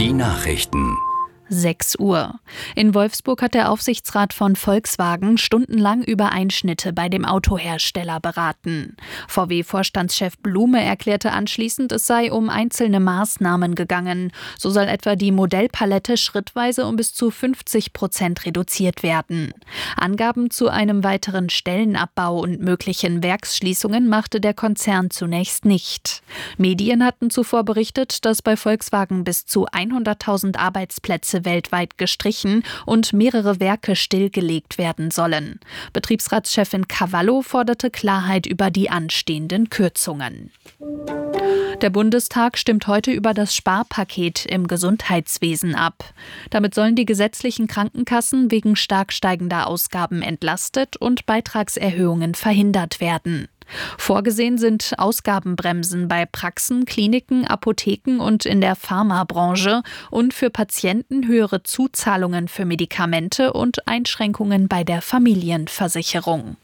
Die Nachrichten. 6 Uhr. In Wolfsburg hat der Aufsichtsrat von Volkswagen stundenlang über Einschnitte bei dem Autohersteller beraten. VW-Vorstandschef Blume erklärte anschließend, es sei um einzelne Maßnahmen gegangen. So soll etwa die Modellpalette schrittweise um bis zu 50% reduziert werden. Angaben zu einem weiteren Stellenabbau und möglichen Werksschließungen machte der Konzern zunächst nicht. Medien hatten zuvor berichtet, dass bei Volkswagen bis zu 100.000 Arbeitsplätze weltweit gestrichen und mehrere Werke stillgelegt werden sollen. Betriebsratschefin Cavallo forderte Klarheit über die anstehenden Kürzungen. Der Bundestag stimmt heute über das Sparpaket im Gesundheitswesen ab. Damit sollen die gesetzlichen Krankenkassen wegen stark steigender Ausgaben entlastet und Beitragserhöhungen verhindert werden. Vorgesehen sind Ausgabenbremsen bei Praxen, Kliniken, Apotheken und in der Pharmabranche und für Patienten höhere Zuzahlungen für Medikamente und Einschränkungen bei der Familienversicherung.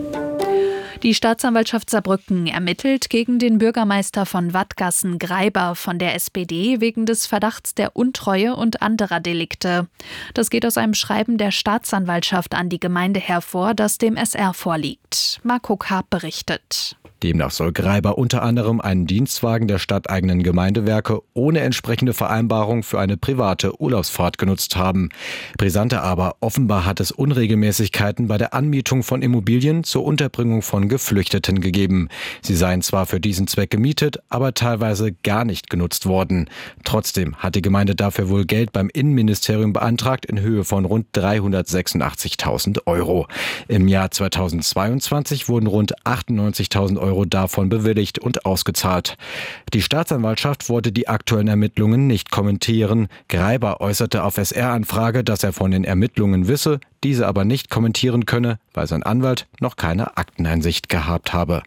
Die Staatsanwaltschaft Saarbrücken ermittelt gegen den Bürgermeister von Wadgassen Greiber von der SPD wegen des Verdachts der Untreue und anderer Delikte. Das geht aus einem Schreiben der Staatsanwaltschaft an die Gemeinde hervor, das dem SR vorliegt. Marco Karp berichtet. Demnach soll Greiber unter anderem einen Dienstwagen der stadteigenen Gemeindewerke ohne entsprechende Vereinbarung für eine private Urlaubsfahrt genutzt haben. Brisanter aber, offenbar hat es Unregelmäßigkeiten bei der Anmietung von Immobilien zur Unterbringung von Geflüchteten gegeben. Sie seien zwar für diesen Zweck gemietet, aber teilweise gar nicht genutzt worden. Trotzdem hat die Gemeinde dafür wohl Geld beim Innenministerium beantragt in Höhe von rund 386.000 Euro. Im Jahr 2022 wurden rund 98.000 Euro davon bewilligt und ausgezahlt. Die Staatsanwaltschaft wollte die aktuellen Ermittlungen nicht kommentieren. Greiber äußerte auf SR-Anfrage, dass er von den Ermittlungen wisse, diese aber nicht kommentieren könne, weil sein Anwalt noch keine Akteneinsicht gehabt habe.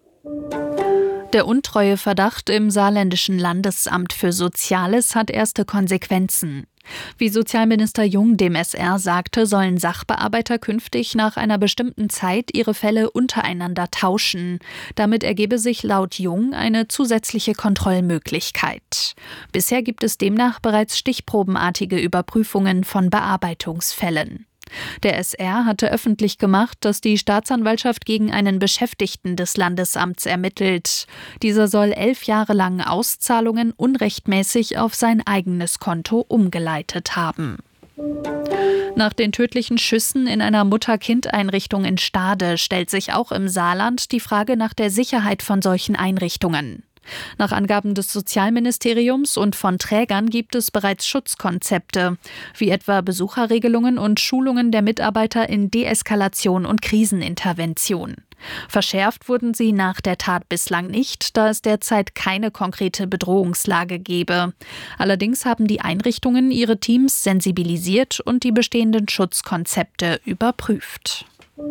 Der Untreueverdacht im Saarländischen Landesamt für Soziales hat erste Konsequenzen. Wie Sozialminister Jung dem SR sagte, sollen Sachbearbeiter künftig nach einer bestimmten Zeit ihre Fälle untereinander tauschen. Damit ergebe sich laut Jung eine zusätzliche Kontrollmöglichkeit. Bisher gibt es demnach bereits stichprobenartige Überprüfungen von Bearbeitungsfällen. Der SR hatte öffentlich gemacht, dass die Staatsanwaltschaft gegen einen Beschäftigten des Landesamts ermittelt. Dieser soll 11 Jahre lang Auszahlungen unrechtmäßig auf sein eigenes Konto umgeleitet haben. Nach den tödlichen Schüssen in einer Mutter-Kind-Einrichtung in Stade stellt sich auch im Saarland die Frage nach der Sicherheit von solchen Einrichtungen. Nach Angaben des Sozialministeriums und von Trägern gibt es bereits Schutzkonzepte, wie etwa Besucherregelungen und Schulungen der Mitarbeiter in Deeskalation und Krisenintervention. Verschärft wurden sie nach der Tat bislang nicht, da es derzeit keine konkrete Bedrohungslage gebe. Allerdings haben die Einrichtungen ihre Teams sensibilisiert und die bestehenden Schutzkonzepte überprüft.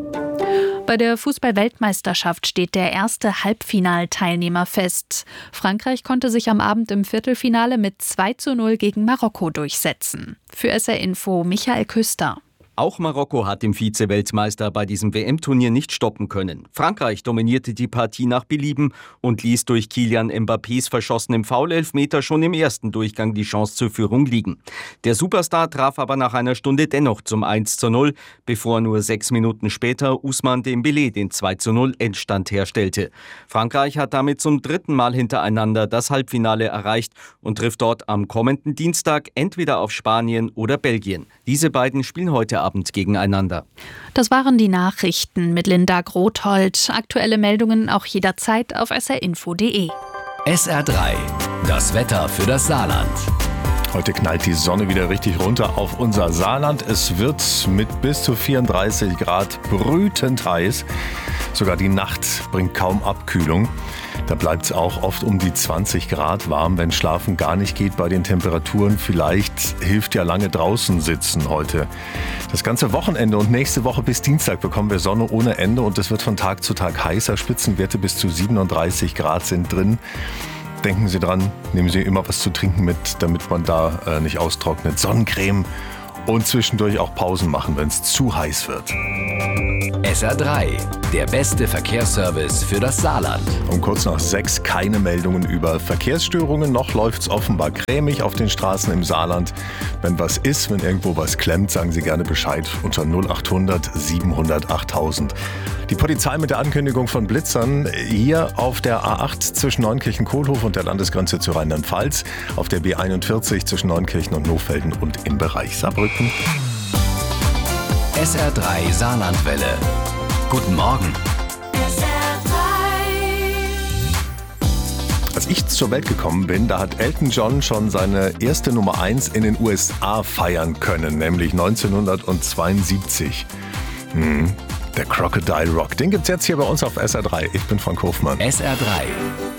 Bei der Fußball-Weltmeisterschaft steht der erste Halbfinalteilnehmer fest. Frankreich konnte sich am Abend im Viertelfinale mit 2:0 gegen Marokko durchsetzen. Für SR Info Michael Küster. Auch Marokko hat den Vize-Weltmeister bei diesem WM-Turnier nicht stoppen können. Frankreich dominierte die Partie nach Belieben und ließ durch Kylian Mbappés verschossenem Foul-Elfmeter schon im ersten Durchgang die Chance zur Führung liegen. Der Superstar traf aber nach einer Stunde dennoch zum 1:0, bevor nur 6 Minuten später Ousmane Dembélé den 2:0 Endstand herstellte. Frankreich hat damit zum 3. Mal hintereinander das Halbfinale erreicht und trifft dort am kommenden Dienstag entweder auf Spanien oder Belgien. Diese beiden spielen heute Abend gegeneinander. Das waren die Nachrichten mit Linda Grothold. Aktuelle Meldungen auch jederzeit auf srinfo.de. SR3, das Wetter für das Saarland. Heute knallt die Sonne wieder richtig runter auf unser Saarland. Es wird mit bis zu 34 Grad brütend heiß. Sogar die Nacht bringt kaum Abkühlung. Da bleibt es auch oft um die 20 Grad warm, wenn Schlafen gar nicht geht bei den Temperaturen. Vielleicht hilft ja lange draußen sitzen heute. Das ganze Wochenende und nächste Woche bis Dienstag bekommen wir Sonne ohne Ende und es wird von Tag zu Tag heißer. Spitzenwerte bis zu 37 Grad sind drin. Denken Sie dran, nehmen Sie immer was zu trinken mit, damit man da nicht austrocknet. Sonnencreme und zwischendurch auch Pausen machen, wenn es zu heiß wird. SR3, der beste Verkehrsservice für das Saarland. Um kurz nach 6 keine Meldungen über Verkehrsstörungen. Noch läuft es offenbar cremig auf den Straßen im Saarland. Wenn was ist, wenn irgendwo was klemmt, sagen Sie gerne Bescheid unter 0800 700 8000. Die Polizei mit der Ankündigung von Blitzern hier auf der A8 zwischen Neunkirchen-Kohlhof und der Landesgrenze zu Rheinland-Pfalz, auf der B41 zwischen Neunkirchen und Nohfelden und im Bereich Saarbrücken. SR3 Saarlandwelle. Guten Morgen. Als ich zur Welt gekommen bin, da hat Elton John schon seine erste Nummer 1 in den USA feiern können, nämlich 1972. Der Crocodile Rock, den gibt's jetzt hier bei uns auf SR3. Ich bin Frank Hofmann. SR3,